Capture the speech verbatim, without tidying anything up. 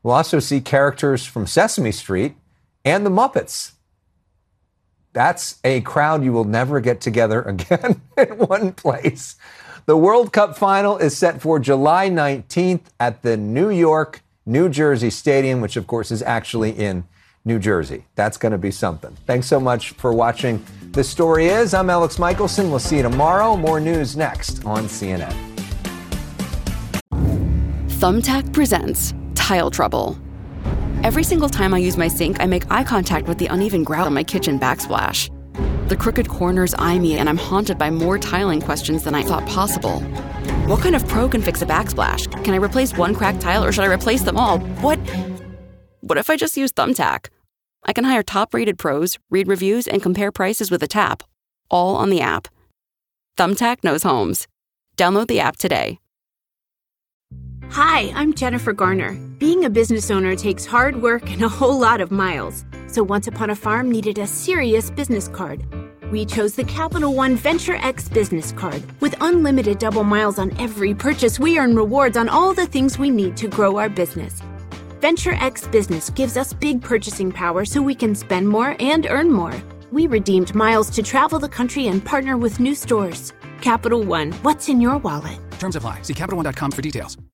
We'll also see characters from Sesame Street and the Muppets. That's a crowd you will never get together again in one place. The World Cup final is set for July nineteenth at the New York, New Jersey Stadium, which of course is actually in New Jersey. That's going to be something. Thanks so much for watching The Story Is. I'm Alex Michelson. We'll see you tomorrow. More news next on C N N. Thumbtack presents Tile Trouble. Every single time I use my sink, I make eye contact with the uneven grout on my kitchen backsplash. The crooked corners eye me, and I'm haunted by more tiling questions than I thought possible. What kind of pro can fix a backsplash? Can I replace one cracked tile, or should I replace them all? What? What if I just use Thumbtack? I can hire top-rated pros, read reviews, and compare prices with a tap, all on the app. Thumbtack knows homes. Download the app today. Hi, I'm Jennifer Garner. Being a business owner takes hard work and a whole lot of miles. So Once Upon a Farm needed a serious business card. We chose the Capital One Venture X business card. With unlimited double miles on every purchase, we earn rewards on all the things we need to grow our business. Venture X Business gives us big purchasing power so we can spend more and earn more. We redeemed miles to travel the country and partner with new stores. Capital One, what's in your wallet? Terms apply. See Capital One dot com for details.